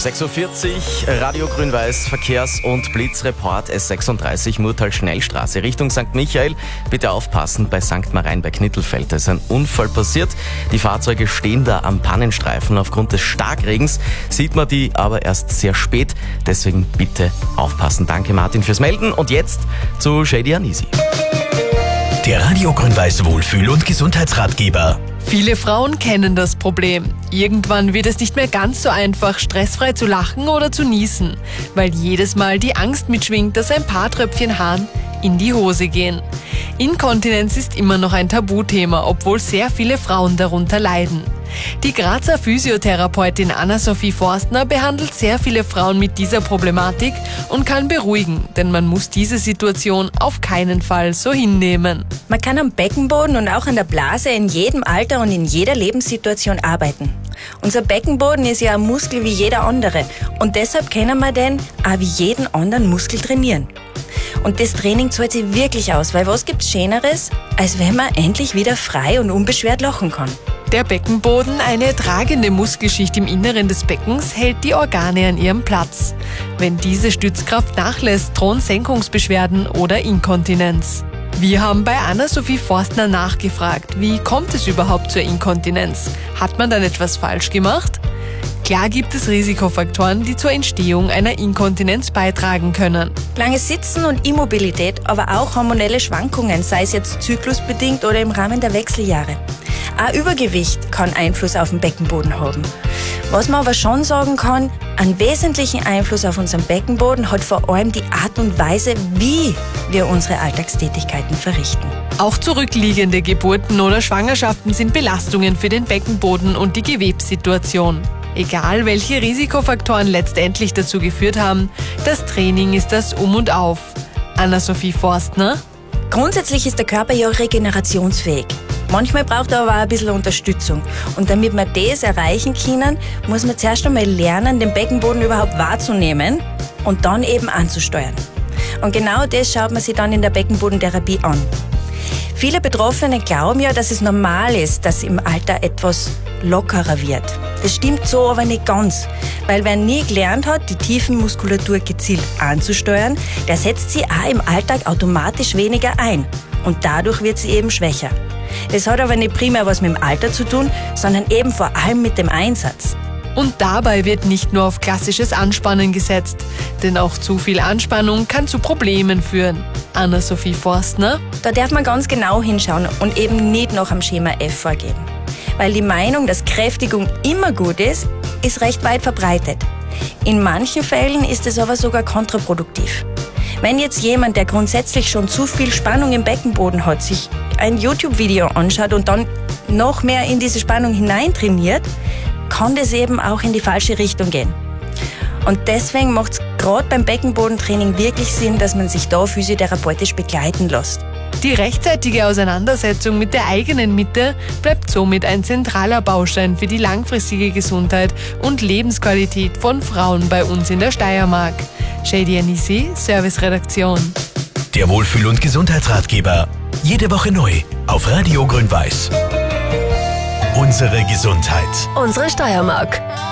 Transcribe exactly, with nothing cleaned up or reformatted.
sechs Uhr vierzig, Radio Grün-Weiß, Verkehrs- und Blitzreport S sechsunddreißig, Murtal-Schnellstraße Richtung Sankt Michael. Bitte aufpassen, bei Sankt Marein bei Knittelfeld, da ist ein Unfall passiert. Die Fahrzeuge stehen da am Pannenstreifen. Aufgrund des Starkregens sieht man die aber erst sehr spät. Deswegen bitte aufpassen. Danke Martin fürs Melden. Und jetzt zu Shady Anisi. Der Radio Grün-Weiß Wohlfühl- und Gesundheitsratgeber. Viele Frauen kennen das Problem. Irgendwann wird es nicht mehr ganz so einfach, stressfrei zu lachen oder zu niesen, weil jedes Mal die Angst mitschwingt, dass ein paar Tröpfchen Harn in die Hose gehen. Inkontinenz ist immer noch ein Tabuthema, obwohl sehr viele Frauen darunter leiden. Die Grazer Physiotherapeutin Anna-Sophie Forstner behandelt sehr viele Frauen mit dieser Problematik und kann beruhigen, denn man muss diese Situation auf keinen Fall so hinnehmen. Man kann am Beckenboden und auch an der Blase in jedem Alter und in jeder Lebenssituation arbeiten. Unser Beckenboden ist ja ein Muskel wie jeder andere und deshalb können wir den auch wie jeden anderen Muskel trainieren. Und das Training zahlt sich wirklich aus, weil was gibt's Schöneres, als wenn man endlich wieder frei und unbeschwert lachen kann. Der Beckenboden, eine tragende Muskelschicht im Inneren des Beckens, hält die Organe an ihrem Platz. Wenn diese Stützkraft nachlässt, drohen Senkungsbeschwerden oder Inkontinenz. Wir haben bei Anna-Sophie Forstner nachgefragt, wie kommt es überhaupt zur Inkontinenz? Hat man dann etwas falsch gemacht? Klar gibt es Risikofaktoren, die zur Entstehung einer Inkontinenz beitragen können. Langes Sitzen und Immobilität, aber auch hormonelle Schwankungen, sei es jetzt zyklusbedingt oder im Rahmen der Wechseljahre. Auch Übergewicht kann Einfluss auf den Beckenboden haben. Was man aber schon sagen kann, einen wesentlichen Einfluss auf unseren Beckenboden hat vor allem die Art und Weise, wie wir unsere Alltagstätigkeiten verrichten. Auch zurückliegende Geburten oder Schwangerschaften sind Belastungen für den Beckenboden und die Gewebssituation. Egal, welche Risikofaktoren letztendlich dazu geführt haben, das Training ist das Um und Auf. Anna-Sophie Forstner. Grundsätzlich ist der Körper ja regenerationsfähig. Manchmal braucht er aber auch ein bisschen Unterstützung. Und damit wir das erreichen können, muss man zuerst einmal lernen, den Beckenboden überhaupt wahrzunehmen und dann eben anzusteuern. Und genau das schaut man sich dann in der Beckenbodentherapie an. Viele Betroffene glauben ja, dass es normal ist, dass im Alter etwas lockerer wird. Das stimmt so aber nicht ganz, weil wer nie gelernt hat, die Tiefenmuskulatur gezielt anzusteuern, der setzt sie auch im Alltag automatisch weniger ein und dadurch wird sie eben schwächer. Das hat aber nicht primär was mit dem Alter zu tun, sondern eben vor allem mit dem Einsatz. Und dabei wird nicht nur auf klassisches Anspannen gesetzt, denn auch zu viel Anspannung kann zu Problemen führen. Anna-Sophie Forstner. Da darf man ganz genau hinschauen und eben nicht nach dem Schema F vorgehen. Weil die Meinung, dass Kräftigung immer gut ist, ist recht weit verbreitet. In manchen Fällen ist es aber sogar kontraproduktiv. Wenn jetzt jemand, der grundsätzlich schon zu viel Spannung im Beckenboden hat, sich ein YouTube-Video anschaut und dann noch mehr in diese Spannung hineintrainiert, kann das eben auch in die falsche Richtung gehen. Und deswegen macht es gerade beim Beckenbodentraining wirklich Sinn, dass man sich da physiotherapeutisch begleiten lässt. Die rechtzeitige Auseinandersetzung mit der eigenen Mitte bleibt somit ein zentraler Baustein für die langfristige Gesundheit und Lebensqualität von Frauen bei uns in der Steiermark. Shady Anisi, Serviceredaktion. Der Wohlfühl- und Gesundheitsratgeber. Jede Woche neu auf Radio Grün-Weiß. Unsere Gesundheit. Unsere Steiermark.